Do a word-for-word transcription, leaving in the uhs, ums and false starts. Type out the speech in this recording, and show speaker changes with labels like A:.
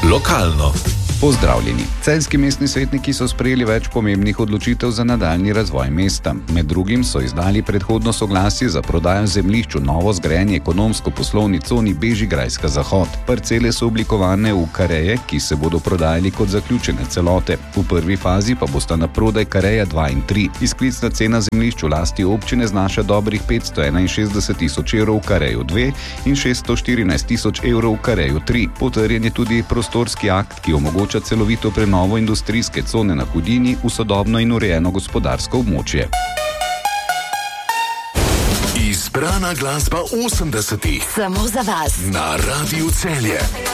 A: Lokalno.
B: Pozdravljeni. Celjski mestni svetniki so sprejeli več pomembnih odločitev za nadaljnji razvoj mesta. Med drugim so izdali predhodno soglasje za prodajo zemljišč v novo zgrajeni ekonomsko-poslovni coni Bežigrajska Zahod. Parcele so oblikovane v kareje, ki se bodo prodajali kot zaključene celote. V prvi fazi pa bosta na prodaj kareja dva in tri. Izklicna cena zemljišč v lasti občine znaša dobrih petsto enainšestdeset tisoč evrov v kareju dve in šeststo štirinajst tisoč evrov v kareju tri. Potrjen je tudi prostorski akt, ki omogoča celovito prenovo industrijske cone na Hudinji v sodobno in urejeno gospodarsko območje.
A: Izbrana glasba osemdesetih.
C: Samo za vas.
A: Na Radiu Celje.